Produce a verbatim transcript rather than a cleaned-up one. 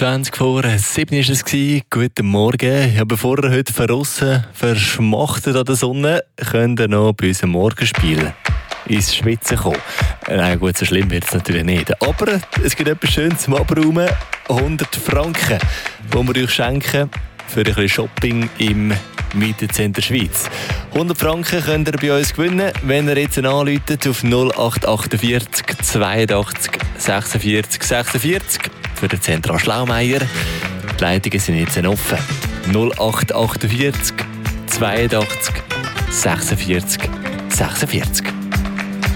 zwanzig vor sieben war es. Guten Morgen. Ja, bevor ihr heute verrissen verschmachtet an der Sonne, könnt ihr noch bei unserem Morgenspiel ins Schwitzen kommen. Nein, gut, so schlimm wird es natürlich nicht. Aber es gibt etwas Schönes zum Abräumen. hundert Franken, die wir euch schenken für ein bisschen Shopping im Mietencenter Schweiz. hundert Franken könnt ihr bei uns gewinnen, wenn ihr jetzt anruft auf null acht achtundvierzig zweiundachtzig sechsundvierzig sechsundvierzig für den Zentral Schlaumeier. Die Leitungen sind jetzt offen. null acht achtundvierzig zweiundachtzig sechsundvierzig sechsundvierzig.